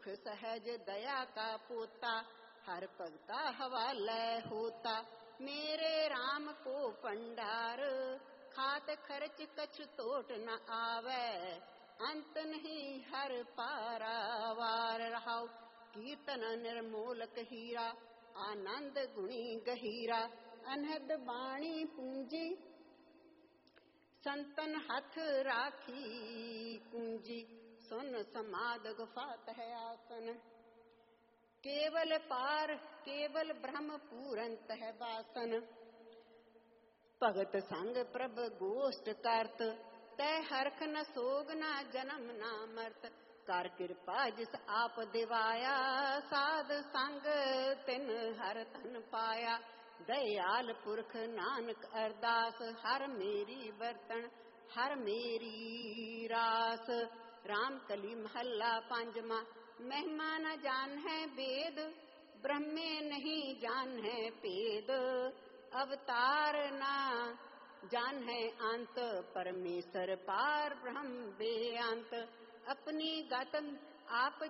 सुख सहज दया का पोता, हर भगता हवाले होता। मेरे राम को भंडार, खात खर्च कछु तोट न आवे, अंत नहीं हर पारावार। रहाउ कीर्तन निर्मोलक हीरा, आनंद गुणी गहीरा। अनहद बाणी पूंजी, संतन हाथ राखी कुंजी। सुन समाद गुफात है आसन, केवल पार केवल ब्रह्म पूरंत है वासन। भगत संग प्रभ गोष्ठ करत, तय हरख न सोग न जन्म न मरत। कर कृपा जिस आप दिवाया, साध संग तिन हर तन पाया। दयाल पुरख नानक अरदास, हर मेरी बर्तन हर मेरी रास। राम कली महला पंजवा, महिमा न जान है वेद, ब्रह्मे नहीं जान है पेद। अवतार ना जान है अंत, परमेश्वर पार ब्रह्म बेअंत। अपनी गत आप